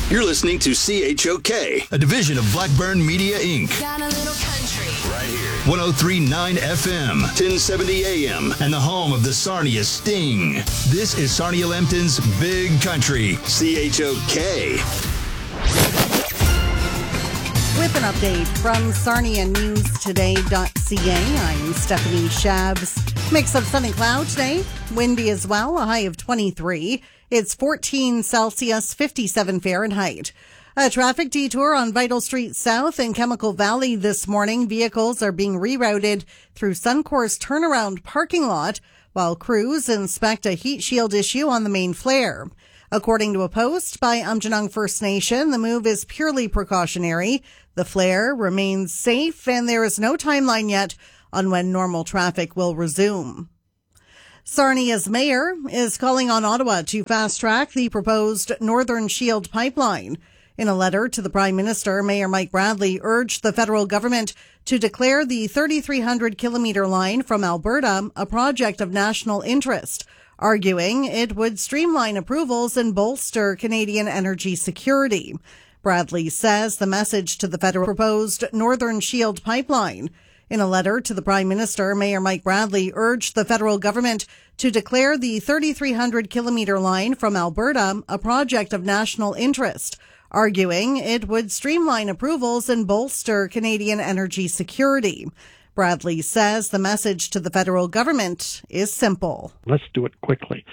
You're listening to CHOK, a division of Blackburn Media, Inc. Got a little country. Right here. 103.9 FM, 1070 AM, and the home of the Sarnia Sting. This is Sarnia-Lambton's Big Country, CHOK. With an update from SarniaNewsToday.ca, I'm Stephanie Shabs. Mix of sun and cloud today. Windy as well, a high of 23. It's 14 Celsius, 57 Fahrenheit. A traffic detour on Vital Street South in Chemical Valley this morning. Vehicles are being rerouted through Suncor's turnaround parking lot while crews inspect a heat shield issue on the main flare. According to a post by Aamjiwnaang First Nation, the move is purely precautionary. The flare remains safe, and there is no timeline yet on when normal traffic will resume. Sarnia's mayor is calling on Ottawa to fast-track the proposed Northern Shield pipeline. In a letter to the Prime Minister, Mayor Mike Bradley urged the federal government to declare the 3,300-kilometre line from Alberta a project of national interest, arguing it would streamline approvals and bolster Canadian energy security. Bradley says the message to the federal proposed Northern Shield pipeline. In a letter to the Prime Minister, Mayor Mike Bradley urged the federal government to declare the 3,300-kilometre line from Alberta a project of national interest, arguing it would streamline approvals and bolster Canadian energy security. Bradley says the message to the federal government is simple. Let's do it quickly.